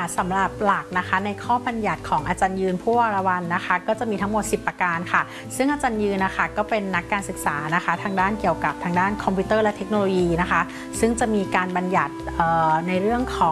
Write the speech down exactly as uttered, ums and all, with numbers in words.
สำหรับหลักนะคะในข้อบัญญัติของอาจารย์ยืนผู้วรวรรณนะคะก็จะมีทั้งหมดสิบประการค่ะซึ่งอาจารย์ยืนนะคะก็เป็นนักการศึกษานะคะทางด้านเกี่ยวกับทางด้านคอมพิวเตอร์และเทคโนโลยีนะคะซึ่งจะมีการบัญญัติในเรื่องของ